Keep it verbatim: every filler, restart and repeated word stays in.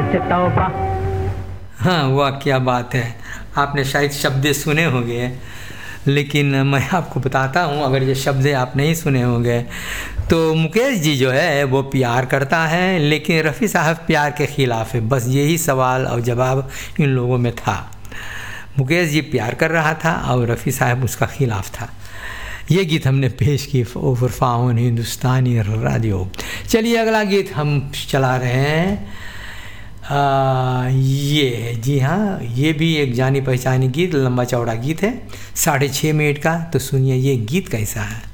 से तौबा। हाँ, वाह क्या बात है। आपने शायद शब्द सुने होंगे, लेकिन मैं आपको बताता हूँ, अगर ये शब्द आप नहीं सुने होंगे तो मुकेश जी जो है वो प्यार करता है, लेकिन रफ़ी साहब प्यार के ख़िलाफ़ है। बस यही सवाल और जवाब इन लोगों में था। मुकेश जी प्यार कर रहा था और रफ़ी साहब उसका ख़िलाफ़ था। ये गीत हमने पेश की ओवर फाउन हिंदुस्तानी रेडियो। चलिए अगला गीत हम चला रहे हैं। आ, ये जी हाँ, ये भी एक जानी पहचानी गीत, लंबा चौड़ा गीत है, साढ़े छः मिनट का। तो सुनिए ये गीत कैसा है।